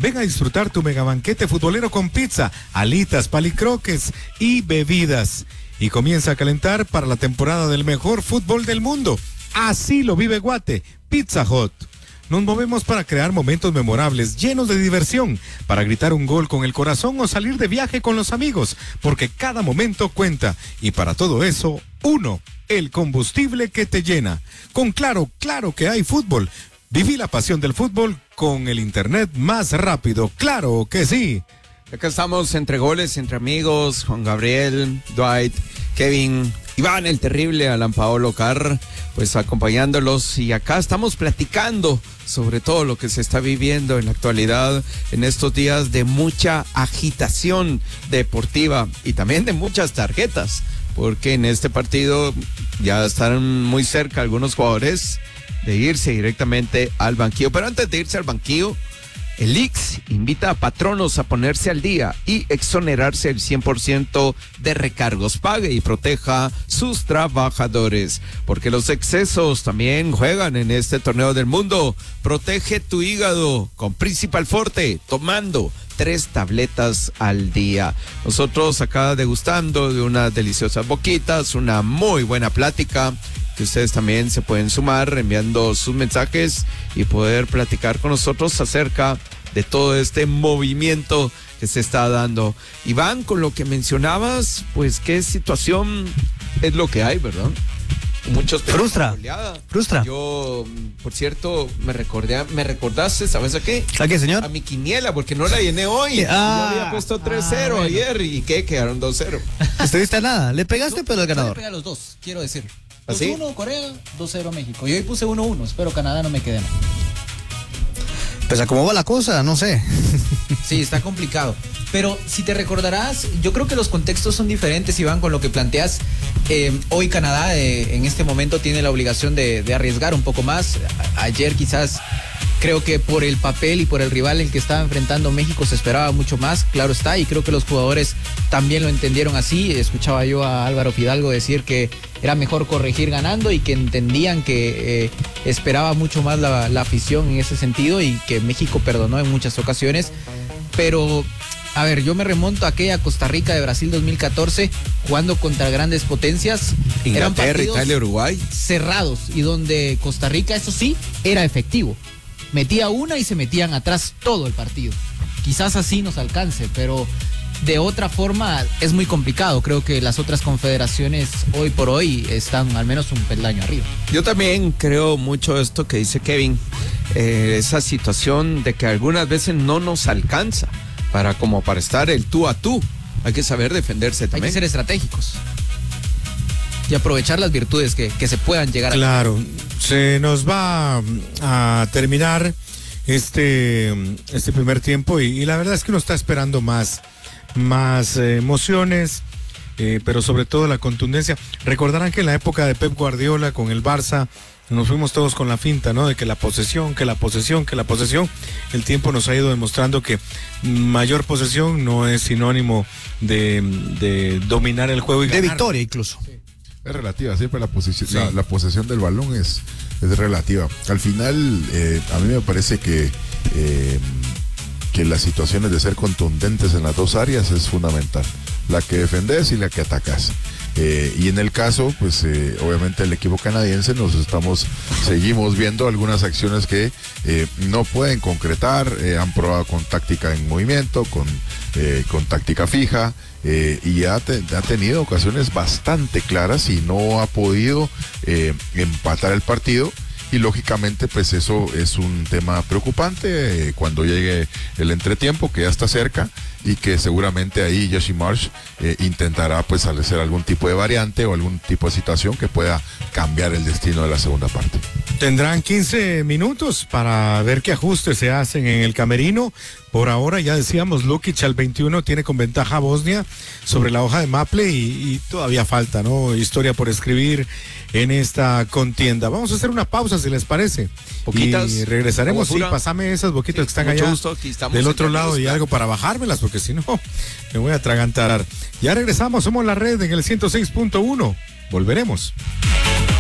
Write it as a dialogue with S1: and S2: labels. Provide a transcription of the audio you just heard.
S1: Ven a disfrutar tu mega banquete futbolero con pizza, alitas, palicroques y bebidas. Y comienza a calentar para la temporada del mejor fútbol del mundo. Así lo vive Guate, Pizza Hut. Nos movemos para crear momentos memorables, llenos de diversión, para gritar un gol con el corazón o salir de viaje con los amigos, porque cada momento cuenta. Y para todo eso, uno, el combustible que te llena. Con Claro que hay fútbol. Viví la pasión del fútbol con el internet más rápido. Claro que sí.
S2: Acá estamos entre goles, entre amigos, Juan Gabriel, Dwight, Kevin, Iván el terrible, Alan Paolo Carr, pues acompañándolos, y acá estamos platicando sobre todo lo que se está viviendo en la actualidad en estos días de mucha agitación deportiva y también de muchas tarjetas, porque en este partido ya están muy cerca algunos jugadores de irse directamente al banquillo. Pero antes de irse al banquillo, el IX invita a patronos a ponerse al día y exonerarse el 100% de recargos. Pague y proteja sus trabajadores, porque los excesos también juegan en este torneo del mundo. Protege tu hígado con Principal Forte, tomando 3 tabletas al día. Nosotros acá degustando de unas deliciosas boquitas, una muy buena plática, que ustedes también se pueden sumar enviando sus mensajes y poder platicar con nosotros acerca de todo este movimiento que se está dando. Iván, con lo que mencionabas, pues qué situación es lo que hay, ¿verdad? Muchos
S3: frustra.
S2: Yo, por cierto, me recordaste, ¿sabes a qué?
S3: ¿A qué, señor?
S2: A mi quiniela, porque no la llené hoy. Yo había puesto 3-0 bueno. Ayer, y quedaron 2-0.
S3: ¿Estuviste a nada? ¿Le pegaste, pero el ganador?
S4: Le pegué a los dos, quiero decir.
S2: ¿Así?
S4: 2-1 Corea, 2-0 México. Y hoy puse 1-1, espero Canadá no me quede mal.
S3: Pues a cómo va la cosa, no sé.
S4: Sí, está complicado. Pero si te recordarás, yo creo que los contextos son diferentes, Iván, con lo que planteas. Hoy Canadá en este momento tiene la obligación de arriesgar un poco más. Ayer quizás creo que por el papel y por el rival en que estaba enfrentando México se esperaba mucho más, claro está, y creo que los jugadores también lo entendieron así. Escuchaba yo a Álvaro Fidalgo decir que era mejor corregir ganando y que entendían que esperaba mucho más la afición en ese sentido y que México perdonó en muchas ocasiones. Pero, a ver, yo me remonto a aquella Costa Rica de Brasil 2014, jugando contra grandes potencias.
S2: Inglaterra, Italia, Uruguay.
S4: Cerrados, y donde Costa Rica, eso sí, era efectivo. Metía una y se metían atrás todo el partido. Quizás así nos alcance, pero de otra forma es muy complicado. Creo que las otras confederaciones hoy por hoy están al menos un peldaño arriba.
S2: Yo también creo mucho esto que dice Kevin, esa situación de que algunas veces no nos alcanza para estar el tú a tú. Hay que saber defenderse también.
S4: Hay que ser estratégicos y aprovechar las virtudes que se puedan llegar a...
S1: Claro, se nos va a terminar este primer tiempo y la verdad es que uno está esperando más emociones, pero sobre todo la contundencia. Recordarán que en la época de Pep Guardiola con el Barça nos fuimos todos con la finta, ¿no? De que la posesión. El tiempo nos ha ido demostrando que mayor posesión no es sinónimo de dominar el juego y ganar.
S3: De victoria incluso.
S5: Sí. Es relativa, siempre la posición, sí. la posesión del balón es relativa. Al final, a mí me parece que las situaciones de ser contundentes en las dos áreas es fundamental. La que defendes y la que atacas. Y en el caso, pues obviamente el equipo canadiense seguimos viendo algunas acciones que no pueden concretar, han probado con táctica en movimiento, con táctica fija, y ha tenido ocasiones bastante claras y no ha podido empatar el partido. Y lógicamente pues eso es un tema preocupante cuando llegue el entretiempo, que ya está cerca, y que seguramente ahí Jesse Marsch intentará pues hacer algún tipo de variante o algún tipo de situación que pueda cambiar el destino de la segunda parte.
S1: Tendrán 15 minutos para ver qué ajustes se hacen en el camerino. Por ahora, ya decíamos, Lukic al 21 tiene con ventaja a Bosnia sobre la hoja de Maple y todavía falta, ¿no? Historia por escribir en esta contienda. Vamos a hacer una pausa, si les parece.
S2: Poquitas.
S1: Y regresaremos. Sí, pasame esas boquitas que están allá del otro lado y algo para bajármelas, porque si no, me voy a atragantar. Ya regresamos, somos la red en el 106.1. Volveremos.